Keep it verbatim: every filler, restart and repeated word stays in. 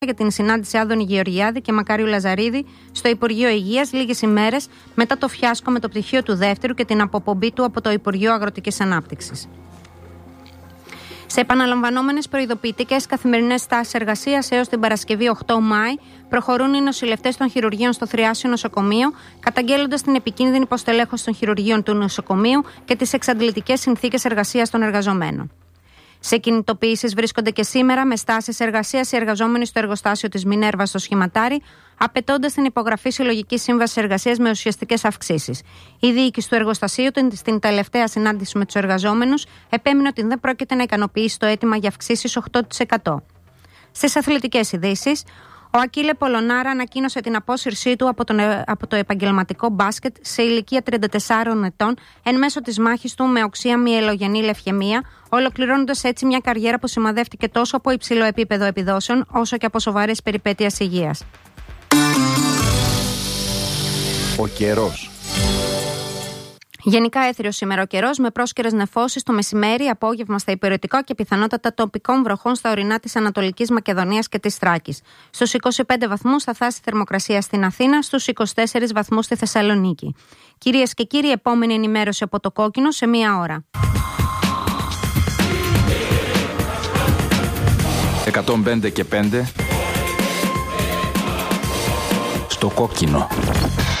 για την συνάντηση Άδωνη Γεωργιάδη και Μακάριου Λαζαρίδη στο Υπουργείο Υγείας λίγες ημέρες μετά το φιάσκο με το πτυχίο του δεύτερου και την αποπομπή του από το Υπουργείο Αγροτικής Ανάπτυξης. Σε επαναλαμβανόμενες προειδοποιητικές καθημερινές τάσεις εργασίας έως την Παρασκευή οκτώ Μάη, προχωρούν οι νοσηλευτές των χειρουργείων στο Θριάσιο Νοσοκομείο, καταγγέλλοντας την επικίνδυνη υποστελέχωση των χειρουργείων του νοσοκομείου και τις εξαντλητικές συνθήκες εργασίας των εργαζομένων. Σε κινητοποιήσεις βρίσκονται και σήμερα με στάσεις εργασίας οι εργαζόμενοι στο εργοστάσιο της Μινέρβα στο Σχηματάρι, απαιτώντας την υπογραφή συλλογικής σύμβασης εργασίας με ουσιαστικές αυξήσεις. Η διοίκηση του εργοστασίου, στην τελευταία συνάντηση με τους εργαζόμενους, επέμεινε ότι δεν πρόκειται να ικανοποιήσει το αίτημα για αυξήσεις οκτώ τοις εκατό. Στις αθλητικές ειδήσεις, ο Ακίλε Πολωνάρα ανακοίνωσε την απόσυρσή του από, τον, από το επαγγελματικό μπάσκετ σε ηλικία τριάντα τεσσάρων ετών εν μέσω της μάχης του με οξία μυελογενή λευκαιμία, ολοκληρώνοντας έτσι μια καριέρα που σημαδεύτηκε τόσο από υψηλό επίπεδο επιδόσεων όσο και από σοβαρές περιπέτειες υγείας. Ο καιρός. Γενικά έθριος σήμερα ο καιρός με πρόσκαιρες νεφώσεις το μεσημέρι, απόγευμα στα υπηρετικά και πιθανότατα τοπικών βροχών στα ορεινά της Ανατολικής Μακεδονίας και της Θράκης. Στους είκοσι πέντε βαθμούς θα φτάσει η θερμοκρασία στην Αθήνα, στους είκοσι τέσσερις βαθμούς στη Θεσσαλονίκη. Κυρίες και κύριοι, επόμενη ενημέρωση από το Κόκκινο σε μία ώρα. εκατόν πέντε και πέντε στο Κόκκινο.